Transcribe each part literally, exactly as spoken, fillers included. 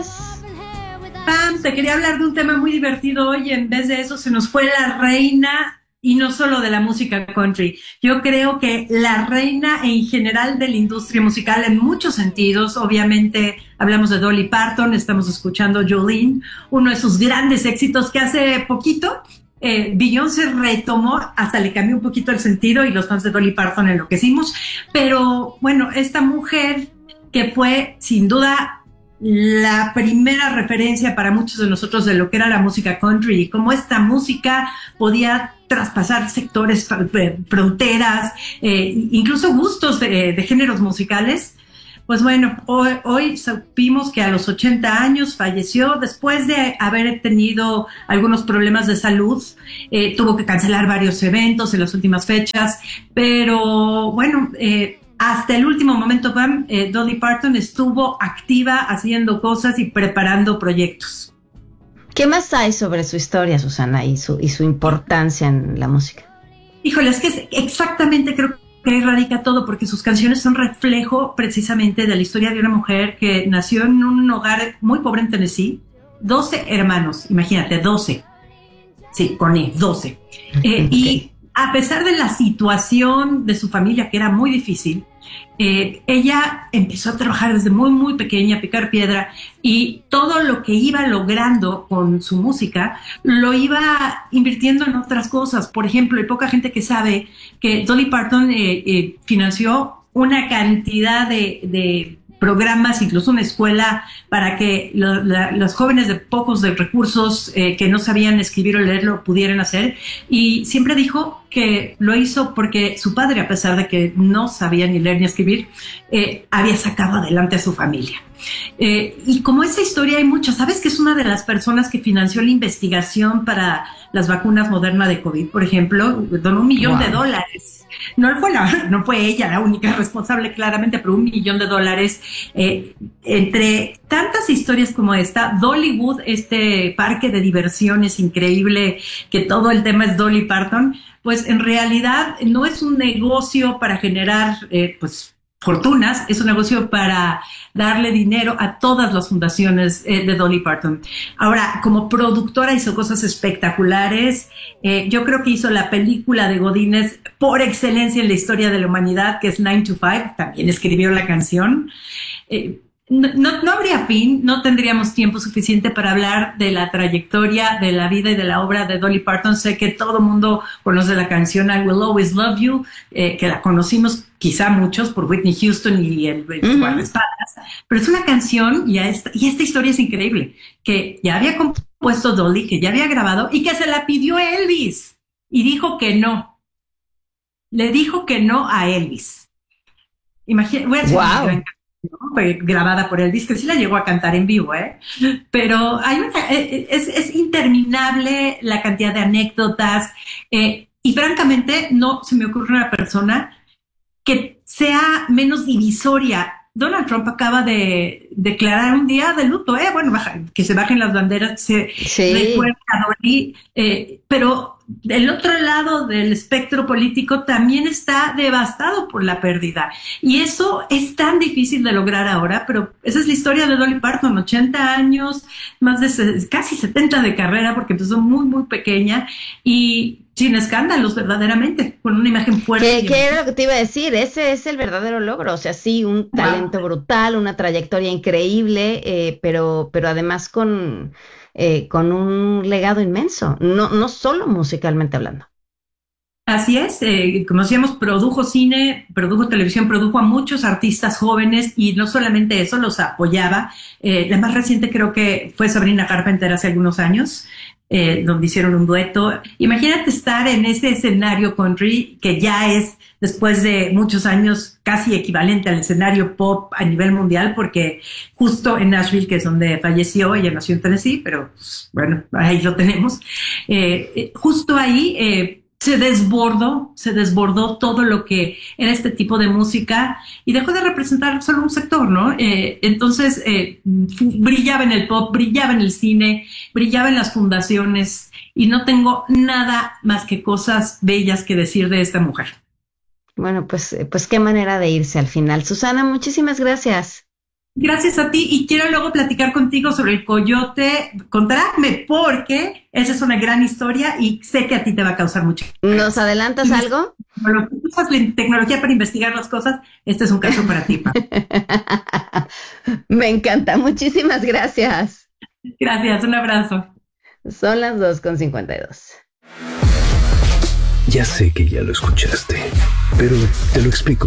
Pam, te quería hablar de un tema muy divertido hoy. En vez de eso, se nos fue la reina, y no solo de la música country. Yo creo que la reina en general de la industria musical en muchos sentidos. Obviamente hablamos de Dolly Parton, estamos escuchando Jolene, uno de sus grandes éxitos que hace poquito eh, Beyoncé retomó, hasta le cambió un poquito el sentido y los fans de Dolly Parton enloquecimos. Pero bueno, esta mujer que fue sin duda la primera referencia para muchos de nosotros de lo que era la música country y cómo esta música podía traspasar sectores, fronteras, eh, incluso gustos de, de géneros musicales. Pues bueno, hoy, hoy supimos que a los ochenta años falleció después de haber tenido algunos problemas de salud. Eh, tuvo que cancelar varios eventos en las últimas fechas, pero bueno, eh, hasta el último momento, Pam, eh, Dolly Parton estuvo activa haciendo cosas y preparando proyectos. ¿Qué más hay sobre su historia, Susana, y su, y su importancia en la música? Híjole, es que es exactamente creo que ahí radica todo, porque sus canciones son reflejo precisamente de la historia de una mujer que nació en un hogar muy pobre en Tennessee, doce hermanos, imagínate, doce. Sí, con E, doce. Eh, okay. Y a pesar de la situación de su familia, que era muy difícil, eh, ella empezó a trabajar desde muy, muy pequeña, a picar piedra, y todo lo que iba logrando con su música lo iba invirtiendo en otras cosas. Por ejemplo, hay poca gente que sabe que Dolly Parton eh, eh, financió una cantidad de, de programas, incluso una escuela para que lo, la, los jóvenes de pocos de recursos eh, que no sabían escribir o leer lo pudieran hacer, y siempre dijo que lo hizo porque su padre, a pesar de que no sabía ni leer ni escribir, eh, había sacado adelante a su familia. Eh, y como esa historia hay muchas. ¿Sabes que es una de las personas que financió la investigación para las vacunas Moderna de COVID, por ejemplo? Donó un millón wow. de dólares. No fue, la, no fue ella la única responsable, claramente, pero un millón de dólares. Eh, entre tantas historias como esta, Dollywood, este parque de diversiones increíble, que todo el tema es Dolly Parton, pues en realidad no es un negocio para generar, eh, pues, fortunas, es un negocio para darle dinero a todas las fundaciones eh, de Dolly Parton. Ahora, como productora hizo cosas espectaculares. Eh, yo creo que hizo la película de Godínez por excelencia en la historia de la humanidad, que es nine to five. También escribió la canción. Eh, No, no, no habría fin, no tendríamos tiempo suficiente para hablar de la trayectoria, de la vida y de la obra de Dolly Parton. Sé que todo el mundo conoce la canción I Will Always Love You, eh, que la conocimos quizá muchos por Whitney Houston y el, el uh-huh. guardaespaldas, pero es una canción y esta, y esta historia es increíble, que ya había compuesto Dolly, que ya había grabado y que se la pidió a Elvis y dijo que no. Le dijo que no a Elvis. Imagínate, voy a decir wow. una ¿no? Fue grabada por Elvis, que sí la llegó a cantar en vivo, ¿eh? Pero hay una, es, es interminable la cantidad de anécdotas, eh, y francamente no se me ocurre una persona que sea menos divisoria. Donald Trump acaba de declarar un día de luto, ¿eh? Bueno, baja, que se bajen las banderas, se sí. recuerda a Dolly, eh, pero del otro lado del espectro político también está devastado por la pérdida. Y eso es tan difícil de lograr ahora, pero esa es la historia de Dolly Parton, ochenta años, más de casi setenta de carrera, porque empezó muy, muy pequeña y sin escándalos, verdaderamente, con una imagen fuerte. ¿Qué, ¿Qué era lo que te iba a decir? Ese es el verdadero logro. O sea, sí, un talento wow. brutal, una trayectoria increíble, eh, pero, pero además con... Eh, con un legado inmenso, no, no solo musicalmente hablando. Así es, eh, como decíamos, produjo cine, produjo televisión, produjo a muchos artistas jóvenes y no solamente eso, los apoyaba. Eh, la más reciente creo que fue Sabrina Carpenter hace algunos años, eh, donde hicieron un dueto. Imagínate estar en ese escenario country que ya es, después de muchos años, casi equivalente al escenario pop a nivel mundial, porque justo en Nashville, que es donde falleció, ella nació en Tennessee, pero bueno, ahí lo tenemos, eh, justo ahí eh, se desbordó, se desbordó todo lo que era este tipo de música y dejó de representar solo un sector, ¿no? Eh, entonces, eh, brillaba en el pop, brillaba en el cine, brillaba en las fundaciones y no tengo nada más que cosas bellas que decir de esta mujer. Bueno, pues, pues qué manera de irse al final. Susana, muchísimas gracias. Gracias a ti, y quiero luego platicar contigo sobre el coyote contra Acme, porque esa es una gran historia y sé que a ti te va a causar mucho. ¿Nos adelantas y algo? Bueno, usas la tecnología para investigar las cosas, este es un caso para ti, Pa. Me encanta, muchísimas gracias. Gracias, un abrazo. Son las dos con cincuenta y dos. Ya sé que ya lo escuchaste, pero te lo explico.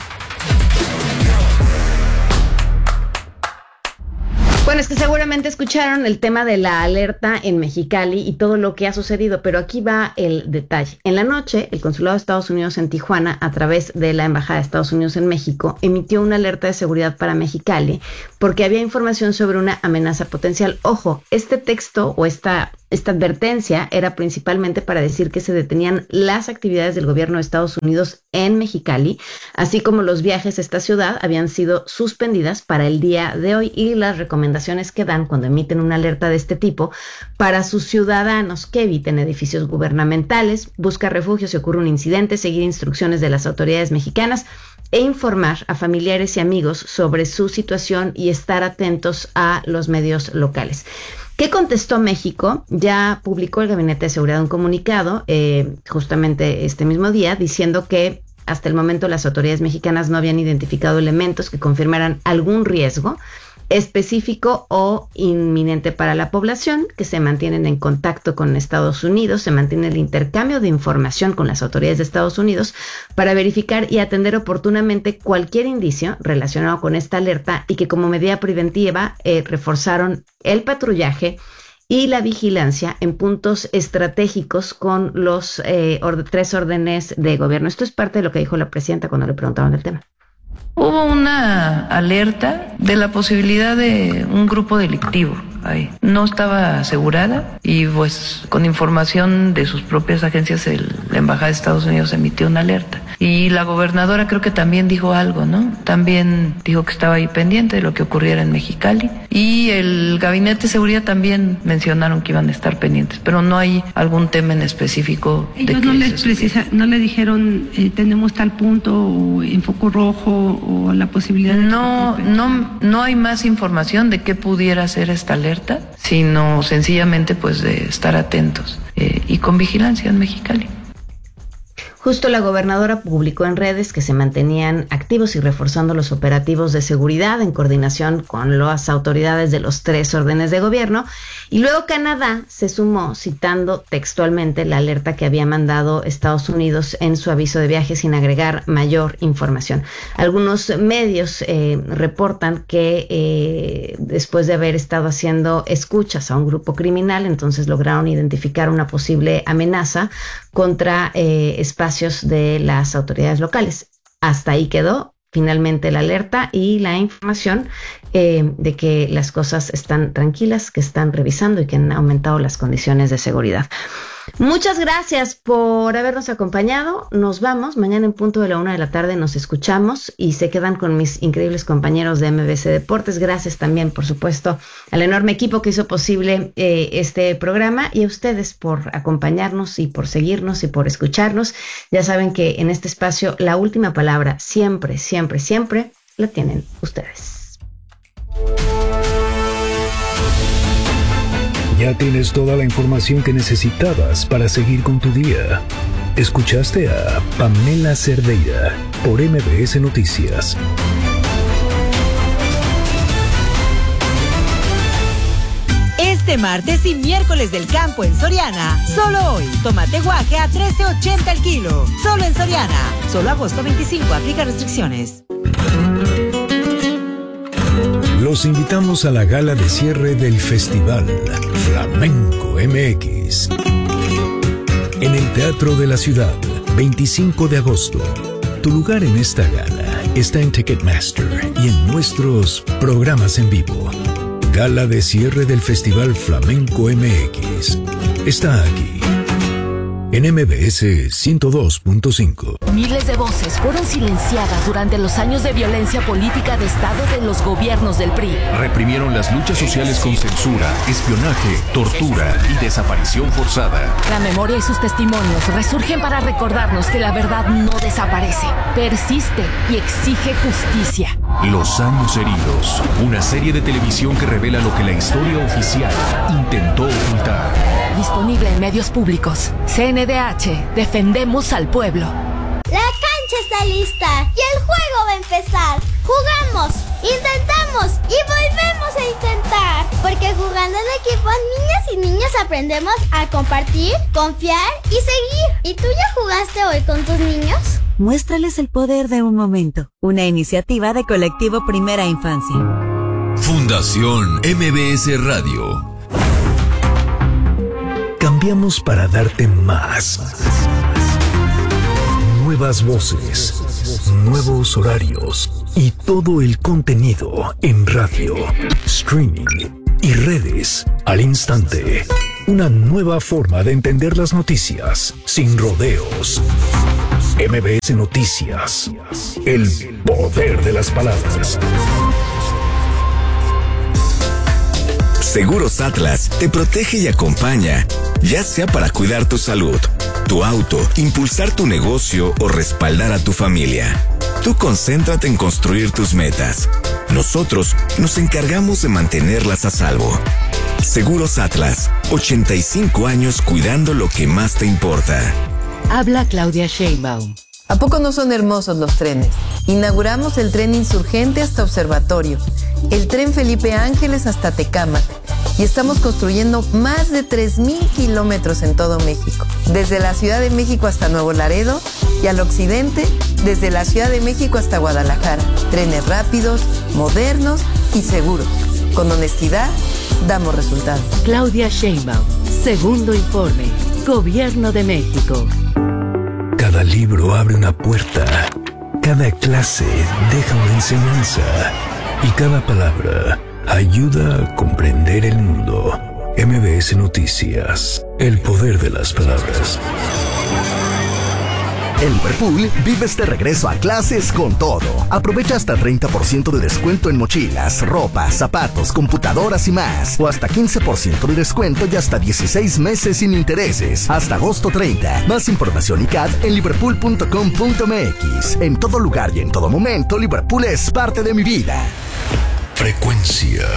Bueno, es que seguramente escucharon el tema de la alerta en Mexicali y todo lo que ha sucedido, pero aquí va el detalle. En la noche, el Consulado de Estados Unidos en Tijuana, a través de la Embajada de Estados Unidos en México, emitió una alerta de seguridad para Mexicali porque había información sobre una amenaza potencial. Ojo, este texto o esta, esta advertencia era principalmente para decir que se detenían las actividades del gobierno de Estados Unidos en Mexicali, así como los viajes a esta ciudad habían sido suspendidas para el día de hoy, y las recomendaciones que dan cuando emiten una alerta de este tipo para sus ciudadanos: que eviten edificios gubernamentales, buscar refugio si ocurre un incidente, seguir instrucciones de las autoridades mexicanas e informar a familiares y amigos sobre su situación y estar atentos a los medios locales. ¿Qué contestó México? Ya publicó el Gabinete de Seguridad un comunicado eh, justamente este mismo día, diciendo que hasta el momento las autoridades mexicanas no habían identificado elementos que confirmaran algún riesgo específico o inminente para la población, que se mantienen en contacto con Estados Unidos, se mantiene el intercambio de información con las autoridades de Estados Unidos para verificar y atender oportunamente cualquier indicio relacionado con esta alerta, y que como medida preventiva eh, reforzaron el patrullaje y la vigilancia en puntos estratégicos con los eh, or- tres órdenes de gobierno. Esto es parte de lo que dijo la presidenta cuando le preguntaron del tema. Hubo una alerta de la posibilidad de un grupo delictivo ahí. No estaba asegurada, y pues con información de sus propias agencias el, la Embajada de Estados Unidos emitió una alerta. Y la gobernadora creo que también dijo algo, ¿no? También dijo que estaba ahí pendiente de lo que ocurriera en Mexicali. Y el Gabinete de Seguridad también mencionaron que iban a estar pendientes, pero no hay algún tema en específico. Ellos de no, que les precisa, no le dijeron eh, tenemos tal punto o en foco rojo o la posibilidad de... No, no, no hay más información de qué pudiera ser esta alerta, sino sencillamente pues de estar atentos eh, y con vigilancia en Mexicali. Justo la gobernadora publicó en redes que se mantenían activos y reforzando los operativos de seguridad en coordinación con las autoridades de los tres órdenes de gobierno. Y luego Canadá se sumó citando textualmente la alerta que había mandado Estados Unidos en su aviso de viaje, sin agregar mayor información. Algunos medios eh, reportan que eh, después de haber estado haciendo escuchas a un grupo criminal, entonces lograron identificar una posible amenaza contra eh, espacios de las autoridades locales. Hasta ahí quedó finalmente la alerta y la información eh, de que las cosas están tranquilas, que están revisando y que han aumentado las condiciones de seguridad. Muchas gracias por habernos acompañado. Nos vamos. Mañana en punto de la una de la tarde nos escuchamos y se quedan con mis increíbles compañeros de M B C Deportes. Gracias también, por supuesto, al enorme equipo que hizo posible eh, este programa, y a ustedes por acompañarnos y por seguirnos y por escucharnos. Ya saben que en este espacio la última palabra siempre, siempre, siempre la tienen ustedes. Ya tienes toda la información que necesitabas para seguir con tu día. Escuchaste a Pamela Cerdeira por M B S Noticias. Este martes y miércoles del campo en Soriana. Solo hoy, tomate guaje a trece ochenta el kilo. Solo en Soriana. Solo agosto veinticinco. Aplica restricciones. Los invitamos a la gala de cierre del Festival Flamenco M X en el Teatro de la Ciudad, veinticinco de agosto. Tu lugar en esta gala está en Ticketmaster y en nuestros programas en vivo. Gala de cierre del Festival Flamenco M X está aquí en M B S ciento dos punto cinco. Miles de voces fueron silenciadas durante los años de violencia política de Estado de los gobiernos del P R I. Reprimieron las luchas sociales con censura, espionaje, tortura y desaparición forzada. La memoria y sus testimonios resurgen para recordarnos que la verdad no desaparece, persiste y exige justicia. Los años heridos, una serie de televisión que revela lo que la historia oficial intentó ocultar. Disponible en medios públicos. C N D H, defendemos al pueblo. La cancha está lista y el juego va a empezar. Jugamos, intentamos y volvemos a intentar. Porque jugando en equipo, niñas y niños aprendemos a compartir, confiar y seguir. ¿Y tú ya jugaste hoy con tus niños? Muéstrales el poder de un momento. Una iniciativa de Colectivo Primera Infancia. Fundación M B S Radio. Cambiamos para darte más. Nuevas voces, nuevos horarios y todo el contenido en radio, streaming y redes al instante. Una nueva forma de entender las noticias sin rodeos. M B S Noticias. El poder de las palabras. Seguros Atlas te protege y acompaña, ya sea para cuidar tu salud, tu auto, impulsar tu negocio o respaldar a tu familia. Tú concéntrate en construir tus metas. Nosotros nos encargamos de mantenerlas a salvo. Seguros Atlas, ochenta y cinco años cuidando lo que más te importa. Habla Claudia Sheinbaum. ¿A poco no son hermosos los trenes? Inauguramos el tren Insurgente hasta Observatorio, el tren Felipe Ángeles hasta Tecámac, y estamos construyendo más de tres mil kilómetros en todo México, desde la Ciudad de México hasta Nuevo Laredo y al occidente, desde la Ciudad de México hasta Guadalajara. Trenes rápidos, modernos y seguros. Con honestidad, damos resultados. Claudia Sheinbaum, segundo informe, Gobierno de México. Cada libro abre una puerta, cada clase deja una enseñanza y cada palabra ayuda a comprender el mundo. M B S Noticias, el poder de las palabras. En Liverpool vives de regreso a clases con todo. Aprovecha hasta treinta por ciento de descuento en mochilas, ropa, zapatos, computadoras y más. O hasta quince por ciento de descuento y hasta dieciséis meses sin intereses. Hasta agosto treinta. Más información y C A D en liverpool punto com punto m x. En todo lugar y en todo momento, Liverpool es parte de mi vida. Frecuencia